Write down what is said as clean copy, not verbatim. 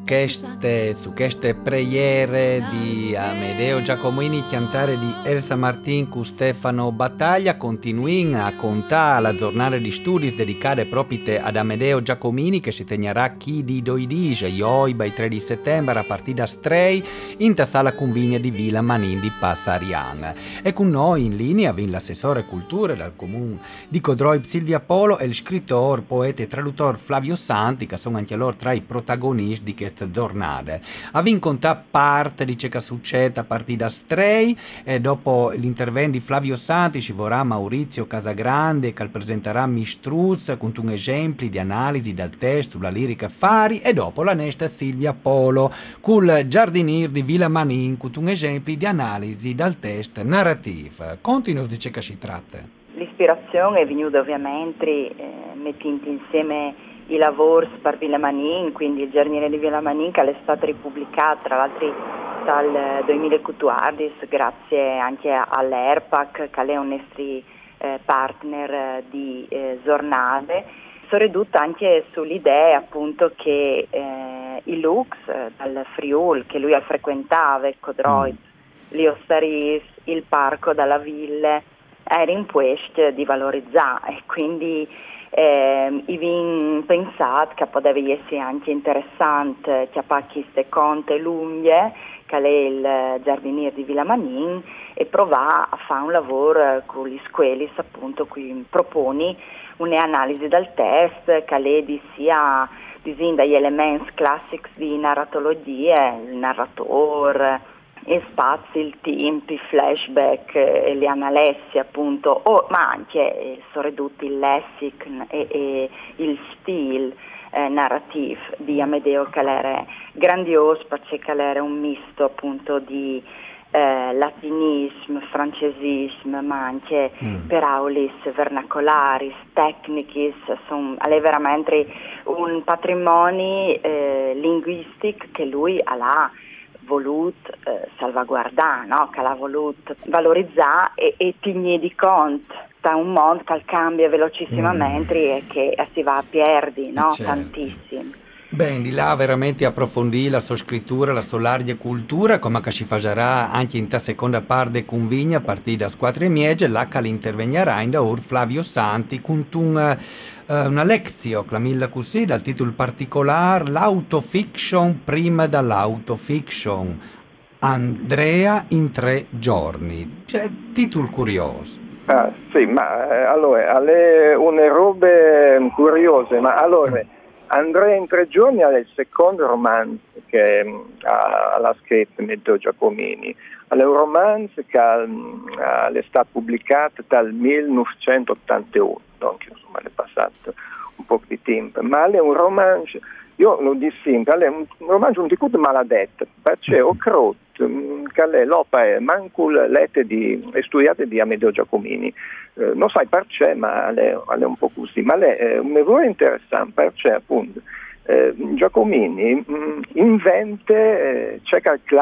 su queste preghiere di Amedeo Giacomini, cantare di Elsa Martin con Stefano Battaglia, continuin a contare la giornata di studi dedicata proprio ad Amedeo Giacomini che si tegnerà chi di doidige, ioi, by 3 di settembre a partire da Strei in sala convigna di Villa Manin di Passarian. E con noi in linea vin l'assessore cultura dal comune di Codroip Silvia Polo e il scrittore, poeta e traduttore Flavio Santi, che sono anche loro tra i protagonisti di queste giornate. Avin contato parte di ciò che succede a partire da Strei e dopo l'intervento di Flavio Santi ci vorrà Maurizio Casagrande che presenterà Mistruz con un esempio di analisi del testo sulla lirica Fari e dopo la nesta Silvia Polo col giardinier di Villa Manin con un esempio di analisi del testo narrativo. Continua di ciò che si tratta. L'ispirazione è venuta ovviamente mettendo insieme i lavori per Villa Manin, quindi il giardiniere di Villa Manin che è stato ripubblicato tra l'altro dal 2014 grazie anche all'ERPAC che è un nostro partner di giornate. Sono ridotta anche sull'idea appunto che i Lux dal Friul che lui frequentava, Codroip, l'Iostaris, il parco dalla Ville era in questo di valorizzare e quindi i pensato che poteva essere anche interessante chiappare queste conte lunghe che è il giardiniere di Villa Manin e provare a fare un lavoro con gli scuoli appunto cui proponi un'analisi del test che è di sia dagli elementi classici di narratologia, il narratore, e spazi, il tempo, i flashback, le analessi appunto, ma anche sono ridotti il lessico e il stile narrativo di Amedeo che era grandioso perché era un misto appunto di latinismo, francesismo, ma anche peraulis, vernacolaris, tecnicis, è veramente un patrimonio linguistico che lui ha voluto salvaguardare, no? Che l'ha voluto valorizzare e tenere di conto da un mondo che cambia velocissimamente e che si va a perdi, no? Certo. Tantissimo. Beh, di là veramente approfondì la sua scrittura, la sua larga cultura, come che si farà anche in ta seconda parte convigna a partire da squadre miege, là che intervegnerà in da Flavio Santi con una lezione, clamilla così, dal titolo particolare, l'autofiction prima dall'autofiction. Andrea in 3 giorni. Cioè, titolo curioso. Sì, ma allora, alle une robe curiose, ma allora, Andrea in 3 giorni è il secondo romanzo che ha scritto Amedeo Giacomini. È un romanzo che è stato pubblicato dal 1981, quindi insomma è passato un po' di tempo, ma è un romanzo, io lo dico sempre, è un romanzo un po' maledetto, perché ho creduto che è l'opera manco lette e studiate di Amedeo Giacomini. Non sai perché, ma è un po' così, ma è un lavoro interessante perché appunto Giacomini inventa, c'è